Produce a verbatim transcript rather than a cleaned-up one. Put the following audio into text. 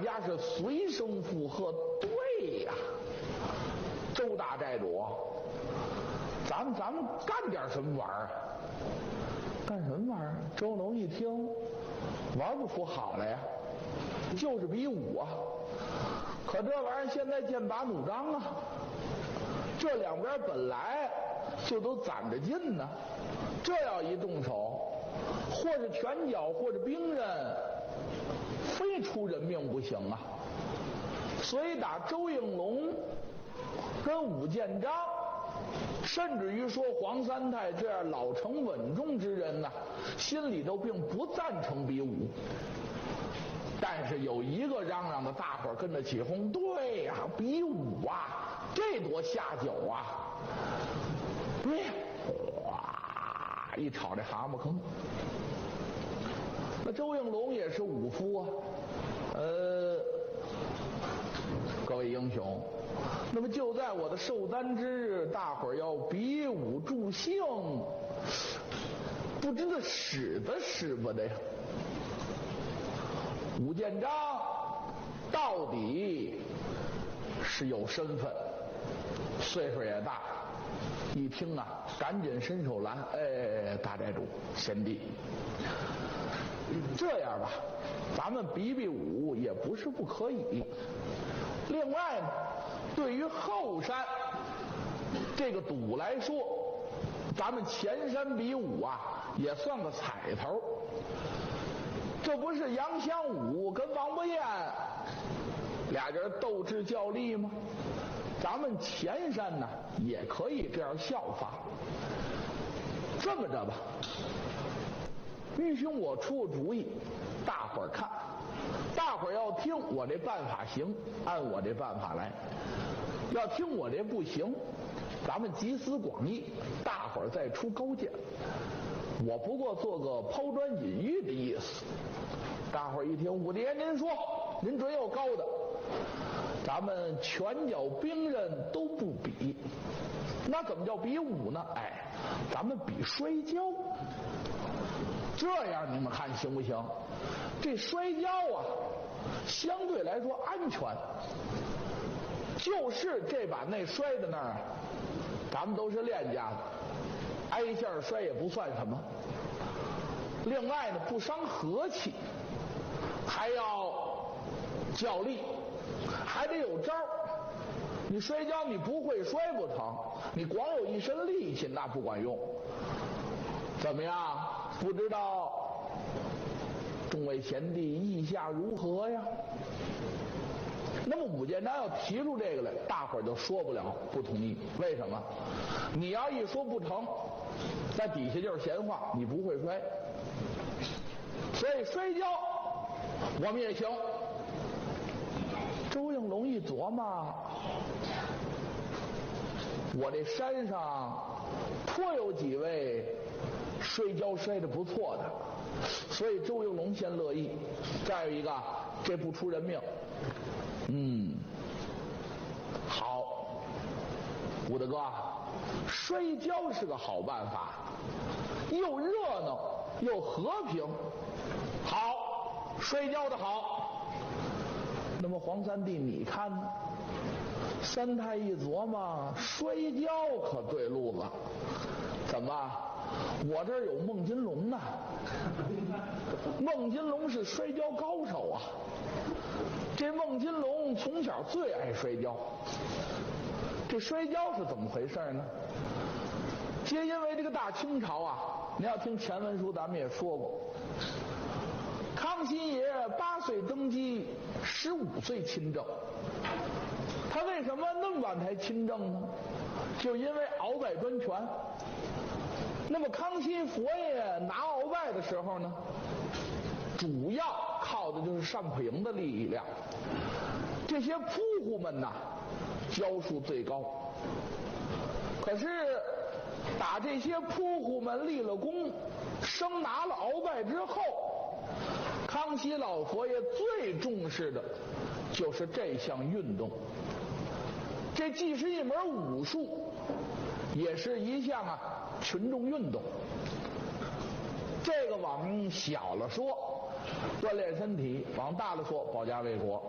家是随声附和。对呀，周大寨主，咱们咱们干点什么玩意儿？干什么玩意儿？周龙一听，玩不出好来呀，就是比武啊。可这玩意儿现在剑拔弩张啊，这两边本来就都攒着劲呢，这要一动手，或是拳脚，或者兵刃，非出人命不行啊。所以打周应龙跟武建章，甚至于说黄三太这样老成稳重之人呢、啊，心里头并不赞成比武。但是有一个嚷嚷的，大伙儿跟着起哄。对呀、啊，比武啊，这多下酒啊！对，哗，一吵这蛤蟆坑。那周应龙也是武夫啊，呃，各位英雄，那么就在我的寿诞之日，大伙儿要比武助兴，不知道使得使不得呀。武建章到底是有身份，岁数也大，一听啊，赶紧伸手拦，哎，大寨主，贤弟，这样吧，咱们比比武也不是不可以。另外呢，对于后山这个赌来说，咱们前山比武啊，也算个彩头。这不是杨香武跟王伯彦俩人斗智较力吗？咱们前山呢也可以这样效法。这么着吧，玉兄我出个主意，大伙儿看，大伙儿要听我这办法行，按我这办法来；要听我这不行，咱们集思广益，大伙儿再出高见。我不过做个抛砖引玉的意思。大伙儿一听，武爹您说，您准有高的，咱们拳脚兵刃都不比，那怎么叫比武呢？哎，咱们比摔跤，这样你们看行不行？这摔跤啊，相对来说安全，就是这把那摔在那儿，咱们都是练家的，挨一下摔也不算什么。另外呢，不伤和气，还要较力，还得有招。你摔跤你不会摔不成，你光有一身力气那不管用。怎么样？不知道众位贤弟意下如何呀？那么武建章要提出这个来，大伙儿就说不了不同意。为什么？你要一说不成，在底下就是闲话，你不会摔。所以摔跤我们也行。周应龙一琢磨，我这山上颇有几位摔跤摔得不错的，所以周应龙先乐意。再有一个，这不出人命。嗯，好，武大哥，摔跤是个好办法，又热闹又和平。好，摔跤的好。那么黄三弟你看呢？三太一琢磨，摔跤可对路子。怎么？我这儿有孟金龙呢。孟金龙是摔跤高手啊。这孟金龙从小最爱摔跤。这摔跤是怎么回事呢？皆因为这个大清朝啊，你要听前文书咱们也说过，康熙爷八岁登基，十五岁亲政。他为什么那么晚才亲政呢？就因为鳌拜专权。那么康熙佛爷拿鳌拜的时候呢，主要靠的就是单普营的力量。这些扑户们呐，教术最高。可是打这些扑户们立了功，升拿了鳌拜之后，康熙老佛爷最重视的就是这项运动。这既是一门武术，也是一项啊群众运动。这个往小了说，锻炼身体；往大了说，保家卫国。